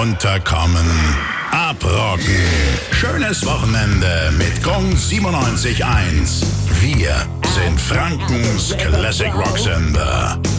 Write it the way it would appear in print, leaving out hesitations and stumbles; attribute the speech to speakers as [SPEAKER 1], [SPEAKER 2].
[SPEAKER 1] Runterkommen, abrocken. Schönes Wochenende mit Gong 97.1. Wir sind Frankens Classic Rock Sender.